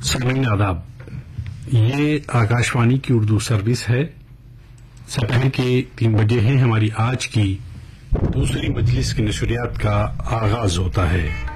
सामीन आदाब, ये आकाशवाणी की उर्दू सर्विस है। सपहर के 3 बजे हैं। हमारी आज की दूसरी मजलिस की नशरियात का आगाज होता है।